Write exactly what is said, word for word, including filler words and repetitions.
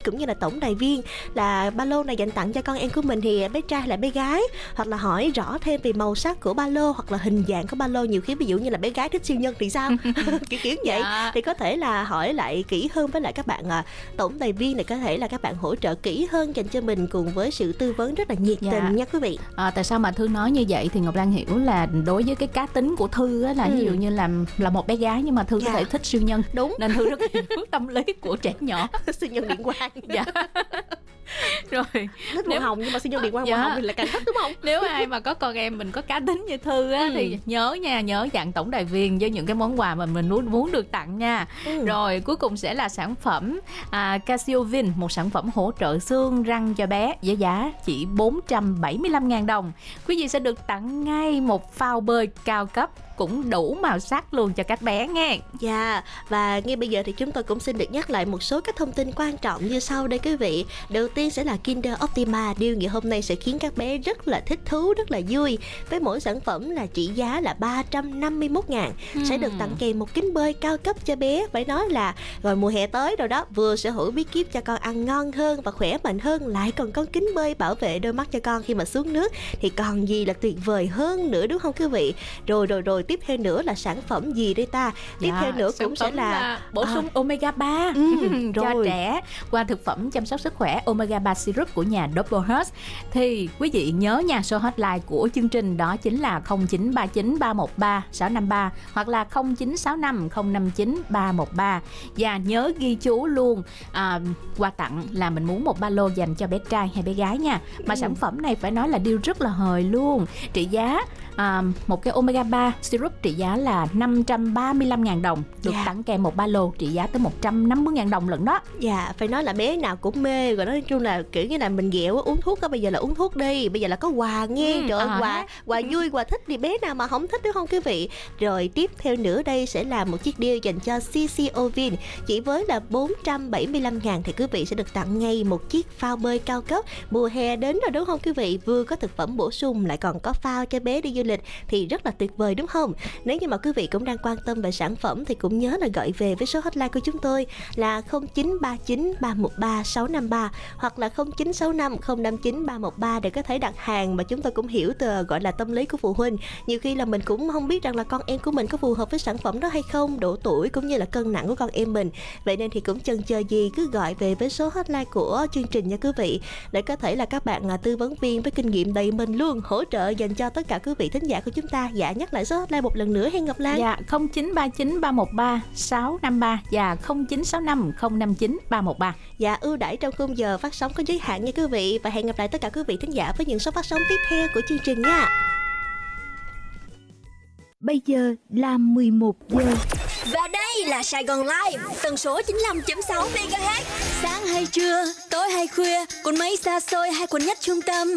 cũng như là tổng đài viên là ba lô này dành tặng cho con em của mình thì bé trai hay là bé gái, hoặc là hỏi rõ thêm về màu sắc của ba lô hoặc là hình dạng của ba lô. Nhiều khi ví dụ như là bé gái thích siêu nhân thì sao kiểu kiểu vậy dạ. Thì có thể là hỏi lại kỹ hơn với lại các bạn à, tổng đài viên này, có thể là các bạn hỗ trợ kỹ hơn dành cho mình cùng với sự tư vấn rất là nhiệt dạ. tình nha quý vị. À, tại sao mà Thư nói như vậy thì Ngọc Lan hiểu là đối với cái cá tính của Thư á, là ừ. ví dụ như là là một bé gái nhưng mà Thư dạ. có thể thích siêu nhân, đúng, nên Thư rất hiểu tâm lý của trẻ nhỏ. Siêu nhân điện quang dạ. Rồi thích màu hồng nhưng mà siêu nhân điện quang dạ. màu hồng thì là càng thích đúng không? Nếu ai mà có con em mình có cá tính như Thư á ừ. thì nhớ nha, nhớ dặn tổng đài viên với những cái món quà mà mình muốn muốn được tặng nha. ừ. Rồi cuối cùng sẽ là sản phẩm à, Casiovin, một sản phẩm hỗ trợ xương răng cho bé với giá chỉ bốn trăm bảy mươi lăm nghìn đồng. Quý vị sẽ được tặng ngay một phao bơi cao cấp cũng đủ màu sắc luôn cho các bé nghe. Dạ, và ngay bây giờ thì chúng tôi cũng xin được nhắc lại một số các thông tin quan trọng như sau đây quý vị. Đầu tiên sẽ là Kinder Optima, điều ngày hôm nay sẽ khiến các bé rất là thích thú, rất là vui. Với mỗi sản phẩm là trị giá là ba trăm năm mươi mốt nghìn, hmm. sẽ được tặng kèm một kính bơi cao cấp cho bé. Phải nói là rồi mùa hè tới rồi đó, vừa sở hữu bí kíp cho con ăn ngon hơn và khỏe mạnh hơn, lại còn có kính bơi bảo vệ đôi mắt cho con khi mà xuống nước thì còn gì là tuyệt vời hơn nữa đúng không quý vị? Rồi rồi rồi tiếp theo nữa là sản phẩm gì đây ta? Tiếp dạ, theo nữa cũng sẽ là, là bổ sung à. omega ba ừ, cho trẻ qua thực phẩm chăm sóc sức khỏe omega ba syrup của nhà Double Herbs. Thì quý vị nhớ nha, số hotline của chương trình đó chính là không chín ba chín ba một ba sáu năm ba hoặc là không chín sáu năm không năm chín ba một ba. Và nhớ ghi chú luôn à, quà tặng là mình muốn một ba lô dành cho bé trai hay bé gái nha. Mà ừ. sản phẩm này phải nói là deal rất là hời luôn. Trị giá à, một cái omega ba syrup trị giá là năm trăm ba mươi lăm nghìn đồng, được yeah. tặng kèm một ba lô trị giá tới một trăm năm mươi nghìn đồng lận đó. Dạ, yeah, phải nói là bé nào cũng mê rồi đó. Nói chung là kiểu như là mình ghẹo uống thuốc á, bây giờ là uống thuốc đi, bây giờ là có quà nghe. ừ, Trời ơi, à. quà quà vui, quà thích thì bé nào mà không thích đúng không quý vị? Rồi tiếp theo nữa đây sẽ là một chiếc deal dành cho Casiovin. Chỉ với là bốn trăm bảy mươi lăm nghìn thì quý vị sẽ được tặng ngay một chiếc phao bơi cao cấp. Mùa hè đến rồi đúng không quý vị? Vừa có thực phẩm bổ sung lại còn có phao cho bé đi du lịch thì rất là tuyệt vời đúng không? Nếu như mà quý vị cũng đang quan tâm về sản phẩm thì cũng nhớ là gọi về với số hotline của chúng tôi là không chín ba chín ba một ba sáu năm ba hoặc là không chín sáu năm không năm chín ba một ba để có thể đặt hàng. Mà chúng tôi cũng hiểu từ gọi là tâm lý của phụ huynh, nhiều khi là mình cũng không biết rằng là con em của mình có phù hợp với sản phẩm đó hay không, độ tuổi cũng như là cân nặng của con em mình. Vậy nên thì cũng chần chờ gì, cứ gọi về với số hotline của chương trình nha quý vị, để có thể là các bạn là tư vấn viên với kinh nghiệm đầy mình luôn hỗ trợ dành cho tất cả quý vị thính giả của chúng ta. Dạ, nhắc lại số hotline một lần nữa hay Ngọc Lan? Dạ, không chín ba chín ba một ba sáu năm ba và không chín sáu năm không năm chín ba một ba. Dạ, ưu đãi trong khung giờ phát sóng có giới hạn nha quý vị. Và hẹn gặp lại tất cả quý vị thính giả với những số phát sóng tiếp theo của chương trình nha. Bây giờ là mười một giờ. Và đây là Sài Gòn Live, tần số chín mươi lăm phẩy sáu mê ga héc. Sáng hay trưa, tối hay khuya, quận mấy xa xôi hay quận nhất trung tâm,